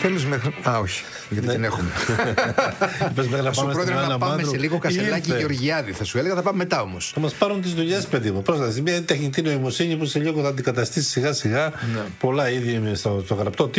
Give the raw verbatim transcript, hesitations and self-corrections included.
θέλεις μέχρι. Α, όχι, γιατί δεν έχουμε. Θα σου πρότεινα να πάμε σε λίγο Κασελάκη Γεωργιάδη. Θα σου έλεγα, θα πάμε μετά όμως. Θα μας πάρουν τις δουλειές, παιδί μου. Πρόσθεση. Μια τεχνητή νοημοσύνη που σε λίγο θα αντικαταστήσει σιγά σιγά πολλά ήδη στο γραπτό.